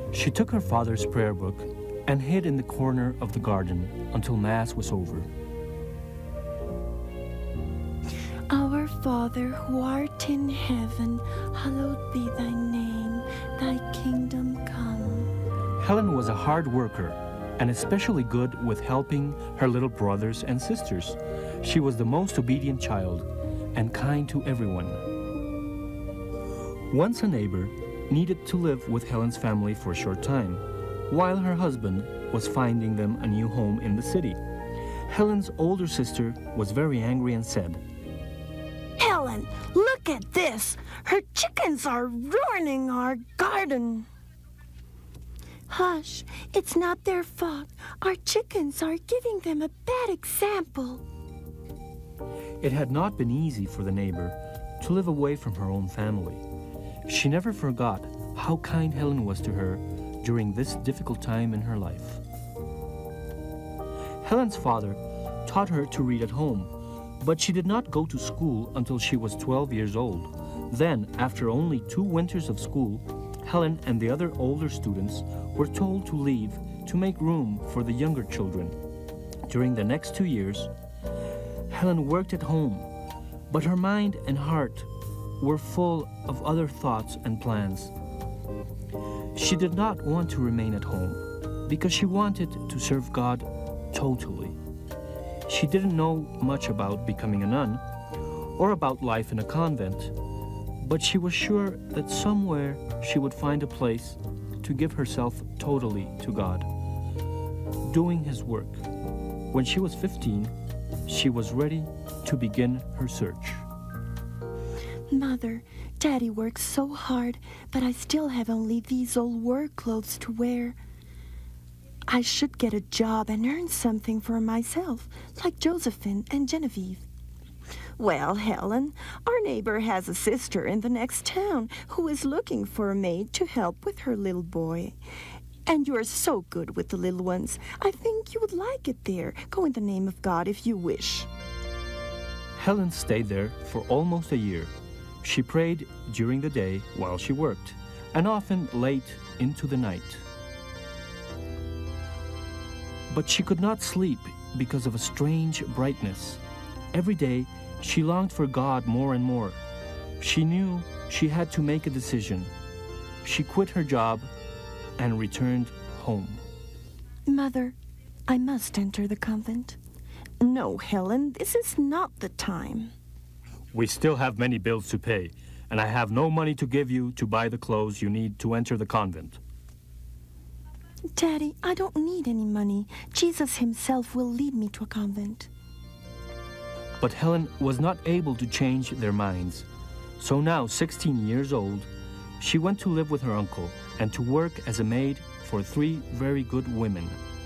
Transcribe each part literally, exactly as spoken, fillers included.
She took her father's prayer book and hid in the corner of the garden until Mass was over. Our Father, who art in heaven, hallowed be thy name. Thy kingdom come. Helen was a hard worker and especially good with helping her little brothers and sisters. She was the most obedient child and kind to everyone. Once a neighbor needed to live with Helen's family for a short time, while her husband was finding them a new home in the city. Helen's older sister was very angry and said, Helen, look at this! Her chickens are ruining our garden. Hush, it's not their fault. Our chickens are giving them a bad example. It had not been easy for the neighbor to live away from her own family. She never forgot how kind Helen was to her during this difficult time in her life. Helen's father taught her to read at home, but she did not go to school until she was twelve years old. Then, after only two winters of school, Helen and the other older students were told to leave to make room for the younger children. During the next two years, Helen worked at home, but her mind and heart were full of other thoughts and plans. She did not want to remain at home because she wanted to serve God totally. She didn't know much about becoming a nun or about life in a convent, but she was sure that somewhere she would find a place to give herself totally to God, doing His work. When she was fifteen, she was ready to begin her search. Mother, Daddy works so hard, but I still have only these old work clothes to wear. I should get a job and earn something for myself, like Josephine and Genevieve. Well, Helen, our neighbor has a sister in the next town who is looking for a maid to help with her little boy. And you are so good with the little ones. I think you would like it there. Go in the name of God if you wish. Helen stayed there for almost a year. She prayed during the day while she worked, and often late into the night. But she could not sleep because of a strange brightness. Every day, she longed for God more and more. She knew she had to make a decision. She quit her job and returned home. Mother, I must enter the convent. No, Helen, this is not the time. We still have many bills to pay, and I have no money to give you to buy the clothes you need to enter the convent. Daddy, I don't need any money. Jesus himself will lead me to a convent. But Helen was not able to change their minds. So now, sixteen years old, she went to live with her uncle and to work as a maid for three very good women.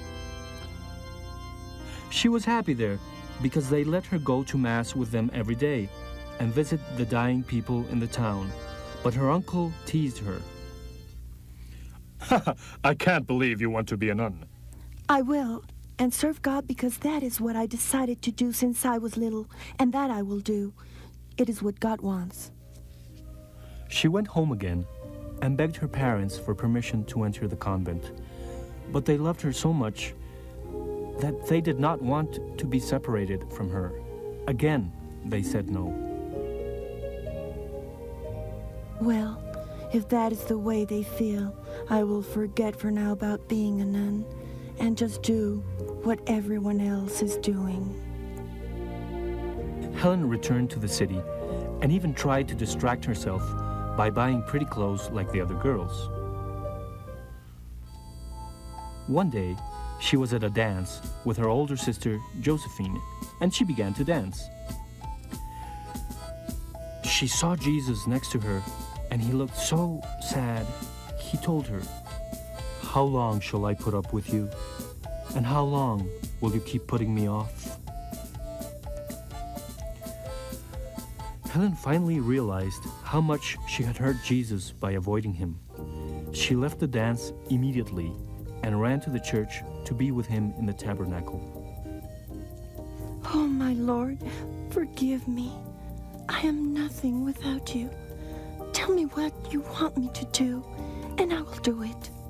She was happy there because they let her go to Mass with them every day and visit the dying people in the town. But her uncle teased her. I can't believe you want to be a nun. I will, and serve God because that is what I decided to do since I was little, and that I will do. It is what God wants. She went home again and begged her parents for permission to enter the convent. But they loved her so much that they did not want to be separated from her. Again, they said no. Well, if that is the way they feel, I will forget for now about being a nun and just do what everyone else is doing. Helen returned to the city and even tried to distract herself by buying pretty clothes like the other girls. One day, she was at a dance with her older sister, Josephine, and she began to dance. She saw Jesus next to her, and he looked so sad. He told her, "How long shall I put up with you? And how long will you keep putting me off?" Helen finally realized how much she had hurt Jesus by avoiding him. She left the dance immediately and ran to the church to be with him in the tabernacle. Oh, my Lord, forgive me. I am nothing without you. Tell me what you want me to do, and I will do it.